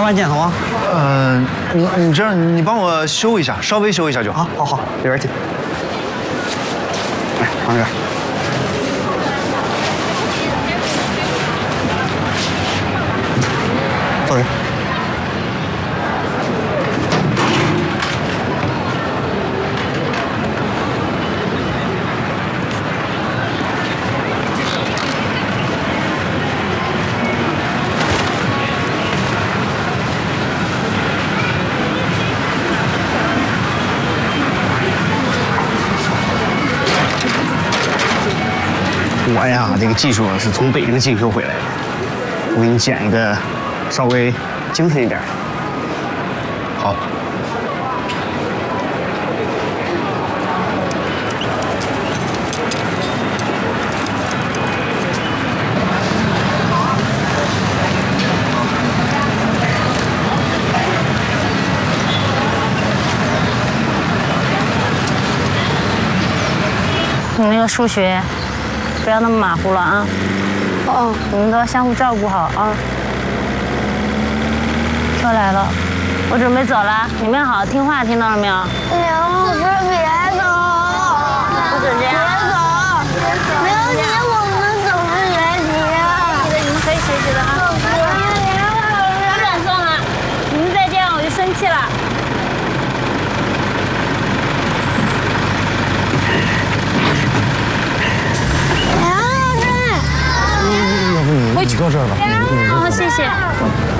晚见，好吗？ 你这样，你帮我修一下，稍微修一下就好。 好，里边请。来，旁边。坐这。我呀，这个技术是从北京进修回来的。我给你剪一个稍微精神一点。 好。 你那个数学。 不要那么马虎了啊！哦，你们都要相互照顾好啊。车来了，我准备走了，你们要好好听话，听到了没有？ 刘老师，别走！ 不准这样！ 别走！没有你，我们怎么学习啊？ 你们可以学习的啊！不敢送了，你们再这样我就生气了。 你坐这儿吧。 好，谢谢。